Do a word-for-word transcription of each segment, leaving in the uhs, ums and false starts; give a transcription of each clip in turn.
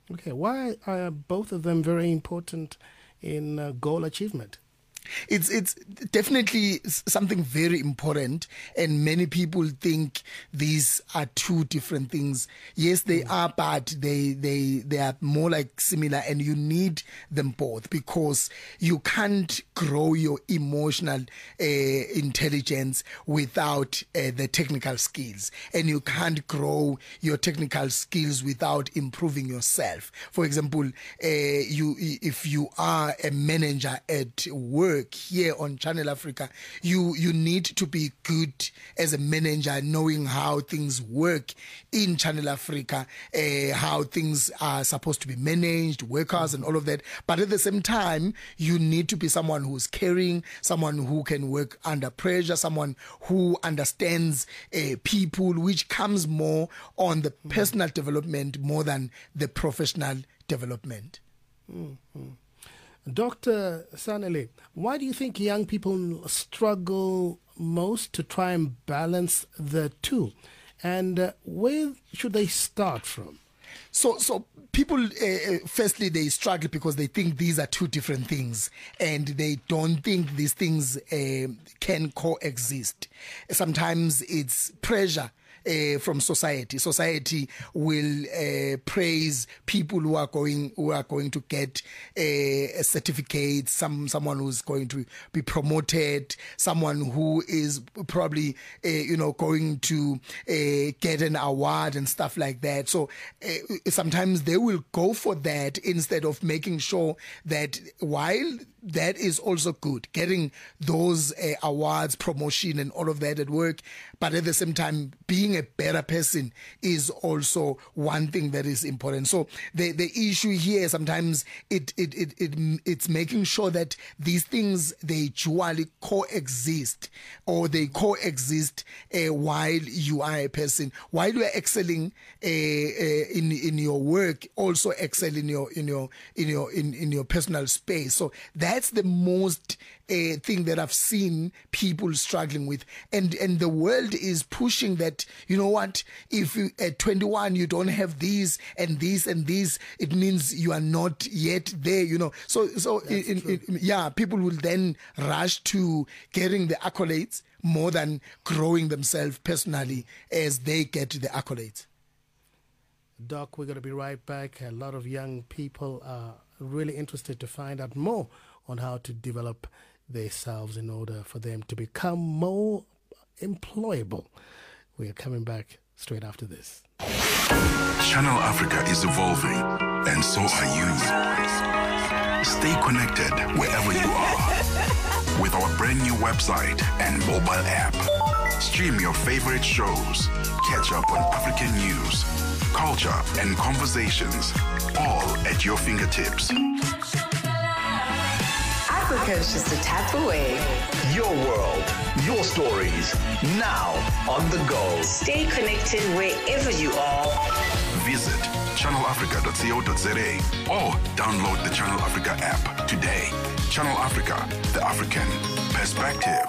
Okay, why are both of them very important in uh, goal achievement? It's it's definitely something very important, and many people think these are two different things. Yes, they mm. are, but they they they are more like similar, and you need them both because you can't grow your emotional uh, intelligence without uh, the technical skills, and you can't grow your technical skills without improving yourself. For example, uh, you if you are a manager at work here on Channel Africa, you you need to be good as a manager, knowing how things work in Channel Africa, uh, how things are supposed to be managed, workers and all of that. But at the same time, you need to be someone who's caring, someone who can work under pressure, someone who understands uh, people, which comes more on the personal development more than the professional development. Mm-hmm. Doctor Sanele, why do you think young people struggle most to try and balance the two? And uh, where should they start from? So, so people, uh, firstly, they struggle because they think these are two different things, and they don't think these things uh, can coexist. Sometimes it's pressure Uh, from society. Society will uh, praise people who are going who are going to get uh, a certificate, some someone who's going to be promoted, someone who is probably uh, you know going to uh, get an award and stuff like that. So uh, sometimes they will go for that instead of making sure that while that is also good, getting those uh, awards, promotion and all of that at work, but at the same time being a better person is also one thing that is important. So the the issue here sometimes it it it, it it's making sure that these things, they dually coexist, or they coexist uh, while you are a person, while you are excelling uh, uh, in in your work, also excel in your in your in your in, in your personal space. So that's the most uh, thing that I've seen people struggling with, and and the world is pushing that, you know what, if you, at twenty-one you don't have these and these and these, it means you are not yet there, you know. So so in, in, in, yeah, people will then rush to getting the accolades more than growing themselves personally as they get the accolades. Doc, we're going to be right back. A lot of young people are really interested to find out more on how to develop themselves in order for them to become more employable. We are coming back straight after this. Channel Africa is evolving, and so are you. Stay connected wherever you are with our brand new website and mobile app. Stream your favorite shows, catch up on African news, culture and conversations, all at your fingertips. Africa is just a tap away. Your world, your stories, now on the go. Stay connected wherever you are. Visit channel africa dot co dot za or download the Channel Africa app today. Channel Africa, the African perspective.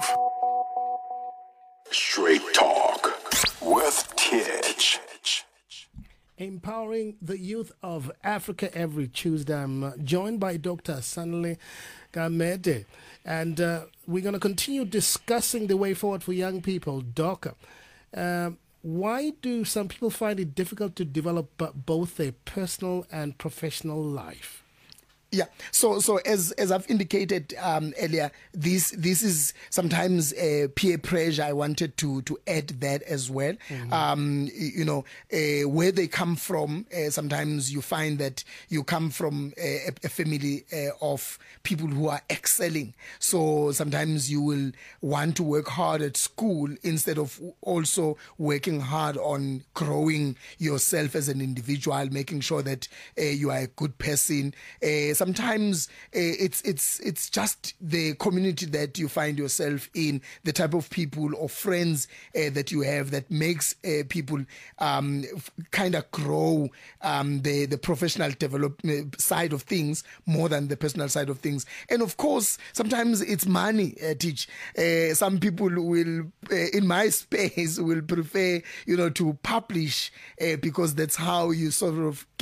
Straight Talk with Titch. Empowering the youth of Africa every Tuesday. I'm joined by Doctor Sanele Gamede, and uh, we're going to continue discussing the way forward for young people. Doc, uh, why do some people find it difficult to develop both their personal and professional life? Yeah. So, so as as I've indicated um, earlier, this this is sometimes uh, peer pressure. I wanted to to add that as well. Mm-hmm. Um, you know, uh, where they come from. Uh, sometimes you find that you come from a, a family uh, of people who are excelling. So sometimes you will want to work hard at school instead of also working hard on growing yourself as an individual, making sure that uh, you are a good person. Uh, Sometimes uh, it's it's it's just the community that you find yourself in, the type of people or friends uh, that you have that makes uh, people um, f- kind of grow um, the the professional development side of things more than the personal side of things. And of course, sometimes it's money. Uh, teach uh, some people will uh, in my space will prefer, you know, to publish uh, because that's how you sort of